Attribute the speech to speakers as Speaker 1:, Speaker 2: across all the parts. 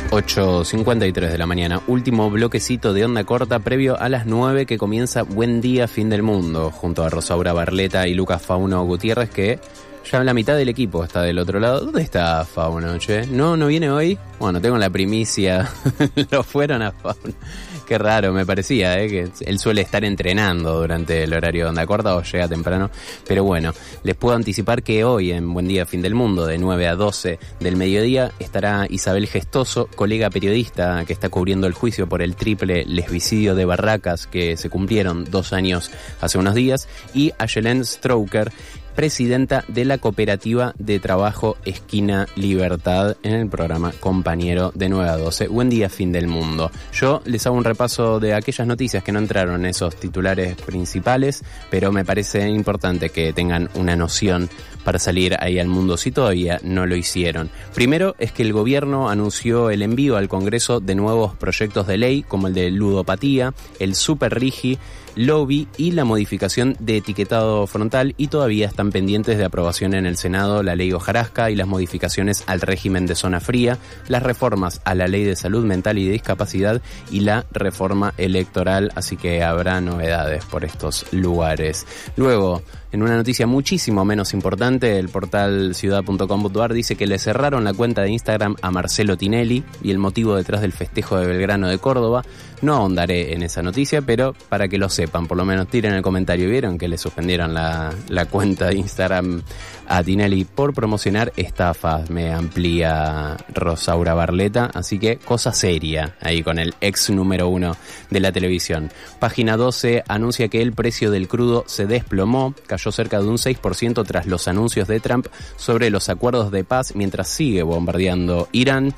Speaker 1: 8:53 de la mañana, último bloquecito de onda corta previo a las 9 que comienza Buen Día, Fin del Mundo, junto a Rosaura Barleta y Lucas Fauno Gutiérrez, que ya la mitad del equipo está del otro lado. ¿Dónde está Fauno, che? ¿No viene hoy? Bueno, tengo la primicia. Lo fueron a Fauno. Qué raro, me parecía, que él suele estar entrenando durante el horario de onda corta o llega temprano. Pero bueno, les puedo anticipar que hoy en Buen Día, Fin del Mundo, de 9 a 12 del mediodía, estará Isabel Gestoso, colega periodista que está cubriendo el juicio por el triple lesbicidio de Barracas, que se cumplieron 2 años hace unos días, y Ayelen Stroker, presidenta de la Cooperativa de Trabajo Esquina Libertad, en el programa Compañero de 9 a 12. Buen día, fin del mundo. Yo les hago un repaso de aquellas noticias que no entraron en esos titulares principales, pero me parece importante que tengan una noción para salir ahí al mundo si todavía no lo hicieron. Primero es que el gobierno anunció el envío al Congreso de nuevos proyectos de ley como el de ludopatía, el superrigi, lobby y la modificación de etiquetado frontal, y todavía están pendientes de aprobación en el Senado la ley Hojarasca y las modificaciones al régimen de zona fría, las reformas a la ley de salud mental y de discapacidad y la reforma electoral, así que habrá novedades por estos lugares. Luego, en una noticia muchísimo menos importante, el portal ciudad.com.ar dice que le cerraron la cuenta de Instagram a Marcelo Tinelli y el motivo detrás del festejo de Belgrano de Córdoba. No ahondaré en esa noticia, pero para que lo sepan, por lo menos tiren el comentario. ¿Vieron que le suspendieron la cuenta de Instagram a Tinelli por promocionar estafas? Me amplía Rosaura Barleta, así que cosa seria ahí con el ex número 1 de la televisión. Página 12 anuncia que el precio del crudo se desplomó, cayó cerca de un 6% tras los anuncios de Trump sobre los acuerdos de paz mientras sigue bombardeando Irán.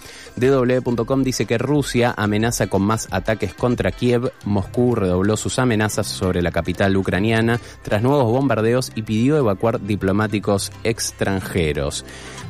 Speaker 1: DW.com dice que Rusia amenaza con más ataques contra Kiev. Moscú redobló sus amenazas sobre la capital ucraniana tras nuevos bombardeos y pidió evacuar diplomáticos extranjeros.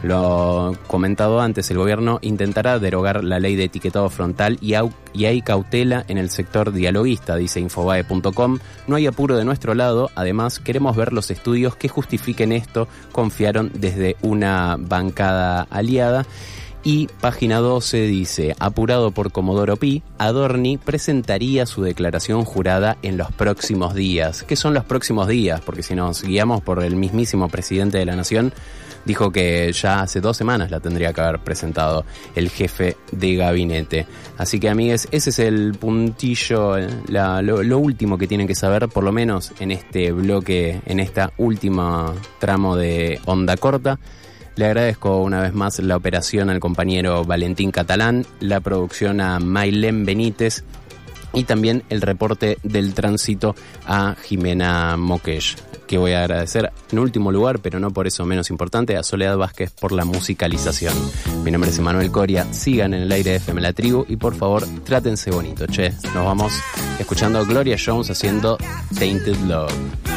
Speaker 1: Lo comentado antes, el gobierno intentará derogar la ley de etiquetado frontal y hay cautela en el sector dialoguista, dice Infobae.com. No hay apuro de nuestro lado, además queremos ver los estudios que justifiquen esto, confiaron desde una bancada aliada. Y página 12 dice, apurado por Comodoro Pi, Adorni presentaría su declaración jurada en los próximos días. ¿Qué son los próximos días? Porque si nos guiamos por el mismísimo presidente de la Nación, dijo que ya hace 2 semanas la tendría que haber presentado el jefe de gabinete. Así que, amigues, ese es el puntillo, lo último que tienen que saber, por lo menos en este bloque, en esta última tramo de onda corta. Le agradezco una vez más la operación al compañero Valentín Catalán, la producción a Mailén Benítez y también el reporte del tránsito a Jimena Moquesh, que voy a agradecer en último lugar, pero no por eso menos importante, a Soledad Vázquez por la musicalización. Mi nombre es Emanuel Coria, sigan en el aire de FM La Tribu y por favor trátense bonito, che. Nos vamos escuchando a Gloria Jones haciendo Tainted Love.